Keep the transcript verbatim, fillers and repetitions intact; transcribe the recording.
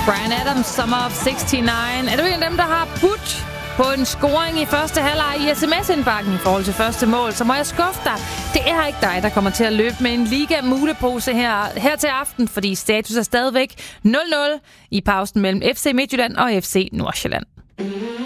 Bryan Adams, Summer of seksogtres. Er du en af dem, der har budt på en scoring i første halvleg i sms-indbakken i forhold til første mål, så må jeg skuffe dig. Det er ikke dig, der kommer til at løbe med en liga-mulepose her, her til aften, fordi status er stadigvæk nul nul i pausen mellem F C Midtjylland og F C Nordsjælland.